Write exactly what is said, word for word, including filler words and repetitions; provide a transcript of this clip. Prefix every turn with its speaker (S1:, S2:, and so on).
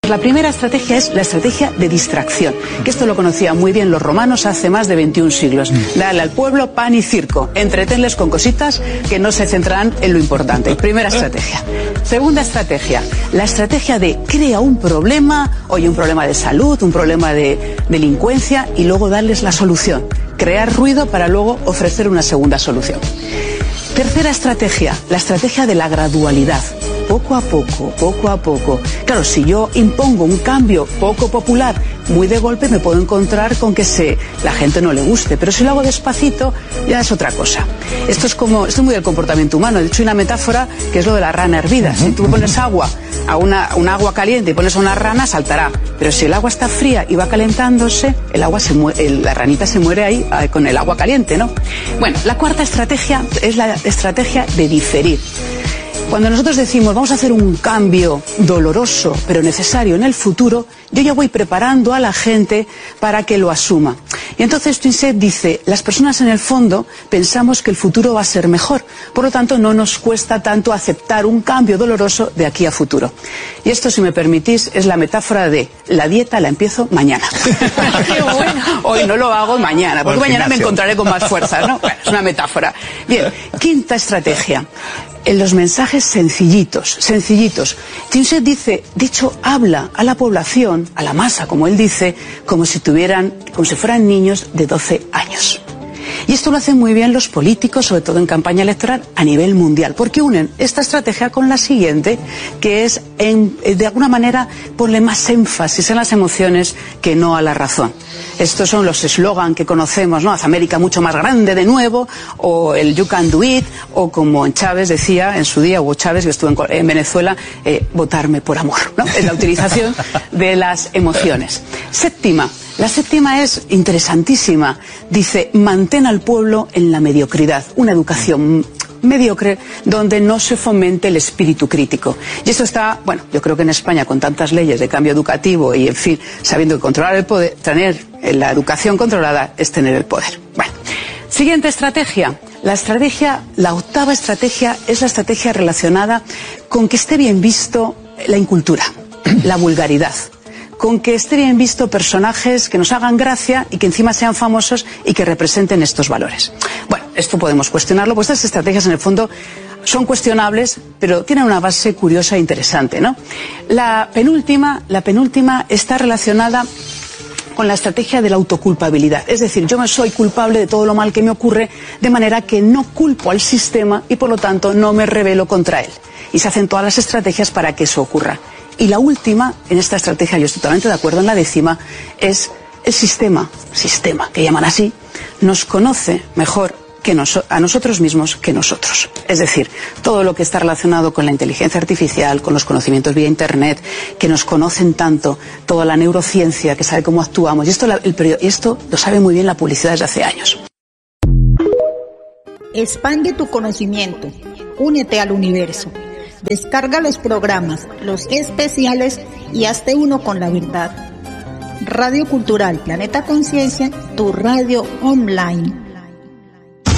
S1: La primera estrategia es la estrategia de distracción, que esto lo conocían muy bien los romanos hace más de veintiún siglos. Dale al pueblo pan y circo, entretenles con cositas que no se centrarán en lo importante. Primera estrategia. Segunda estrategia, la estrategia de crea un problema, oye, un problema de salud, un problema de delincuencia y luego darles la solución. Crear ruido para luego ofrecer una segunda solución. Tercera estrategia, la estrategia de la gradualidad. Poco a poco, poco a poco. Claro, si yo impongo un cambio poco popular, muy de golpe me puedo encontrar con que se, la gente no le guste, pero si lo hago despacito, ya es otra cosa. Esto es como, esto es muy del comportamiento humano. De hecho, hay una metáfora que es lo de la rana hervida. Si tú pones agua a una, a un agua caliente y pones a una rana, saltará. Pero si el agua está fría y va calentándose, el agua se muere, el, la ranita se muere ahí eh, con el agua caliente, ¿no? Bueno, la cuarta estrategia es la estrategia de diferir. Cuando nosotros decimos vamos a hacer un cambio doloroso pero necesario en el futuro, yo ya voy preparando a la gente para que lo asuma. Y entonces Twinset dice, las personas en el fondo pensamos que el futuro va a ser mejor, por lo tanto no nos cuesta tanto aceptar un cambio doloroso de aquí a futuro. Y esto, si me permitís, es la metáfora de la dieta la empiezo mañana. Qué bueno. Hoy no lo hago mañana, porque mañana me encontraré con más fuerza, ¿no? Bueno, es una metáfora. Bien, quinta estrategia. En los mensajes sencillitos, sencillitos. Twinset dice, de hecho, habla a la población, a la masa, como él dice, como si tuvieran, como si fueran niños de doce años. Y esto lo hacen muy bien los políticos, sobre todo en campaña electoral, a nivel mundial, porque unen esta estrategia con la siguiente, que es, en, de alguna manera, ponerle más énfasis en las emociones que no a la razón. Estos son los eslogan que conocemos, ¿no? Haz América mucho más grande de nuevo, o el You Can Do It, o como Chávez decía en su día, Hugo Chávez, que estuvo en, en Venezuela, eh, votarme por amor, ¿no? Es la utilización de las emociones. Séptima. La séptima es interesantísima. Dice, mantén al pueblo en la mediocridad. Una educación mediocre donde no se fomente el espíritu crítico. Y esto está, bueno, yo creo que en España, con tantas leyes de cambio educativo y, en fin, sabiendo que controlar el poder, tener la educación controlada es tener el poder. Bueno, siguiente estrategia. La estrategia, la octava estrategia es la estrategia relacionada con que esté bien visto la incultura, la vulgaridad, con que esté bien visto personajes que nos hagan gracia y que encima sean famosos y que representen estos valores. Bueno, esto podemos cuestionarlo, pues estas estrategias en el fondo son cuestionables, pero tienen una base curiosa e interesante, ¿no? La penúltima, la penúltima está relacionada con la estrategia de la autoculpabilidad. Es decir, yo me soy culpable de todo lo mal que me ocurre, de manera que no culpo al sistema y por lo tanto no me rebelo contra él. Y se hacen todas las estrategias para que eso ocurra. Y la última, en esta estrategia, yo estoy totalmente de acuerdo en la décima, es el sistema, sistema, que llaman así, nos conoce mejor que nos, a nosotros mismos que nosotros. Es decir, todo lo que está relacionado con la inteligencia artificial, con los conocimientos vía Internet, que nos conocen tanto, toda la neurociencia, que sabe cómo actuamos, y esto, la, el, y esto lo sabe muy bien la publicidad desde hace años.
S2: Expande tu conocimiento, únete al universo. Descarga los programas, los especiales y hazte uno con la verdad. Radio Cultural Planeta Conciencia, tu radio online.